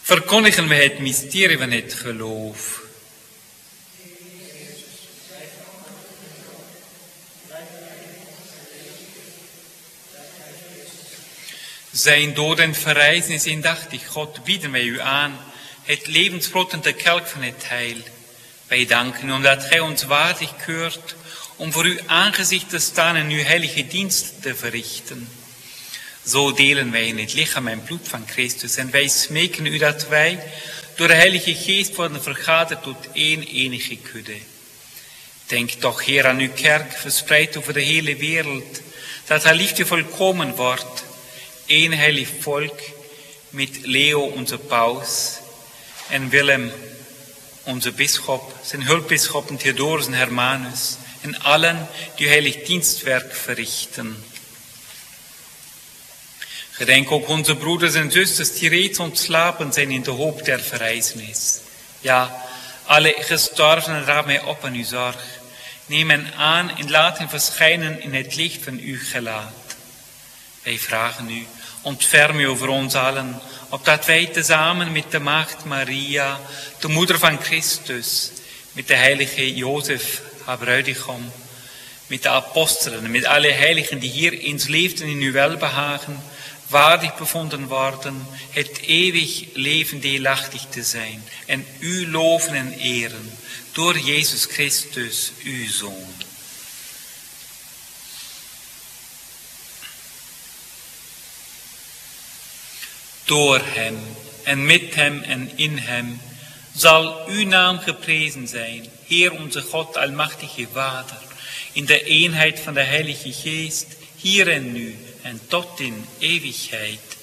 Verkondigen we het mysterie van het geloof. Zijn dood en verrijzenis indachtig, God, bieden wij u aan, het levensbrood en de kelk van het heil. Wij danken u omdat gij ons waardig keurt om voor uw aangezicht te staan en uw heilige dienst te verrichten. Zo delen wij in het lichaam en bloed van Christus en wij smeken u dat wij door de Heilige Geest worden vergaderd tot één enige kudde. Denk toch, Heer, aan uw kerk, verspreid over de hele wereld, dat haar liefde volkomen wordt. Eén heilig volk met Leo, onze paus, en Willem, onze bisschop, zijn hulpbisschop en Theodorus en Hermanus, en allen die uw heilig dienstwerk verrichten. Gedenk ook onze broeders en zusters die reeds ontslapen zijn in de hoop der verrijzenis. Ja, alle gestorvenen raad mij op aan uw zorg. Neem hen aan en laat hen verschijnen in het licht van uw gelaat. Wij vragen u, ontferm u over ons allen, opdat wij tezamen met de maagd Maria, de moeder van Christus, met de heilige Jozef, haar bruidegom, met de apostelen en met alle heiligen die hier eens leefden in uw welbehagen, waardig bevonden worden, het eeuwig leven deelachtig te zijn en u loven en eren door Jezus Christus, uw Zoon. Door hem en met hem en in hem zal uw naam geprezen zijn, Heer onze God, almachtige Vader, in de eenheid van de Heilige Geest, hier en nu en tot in eeuwigheid.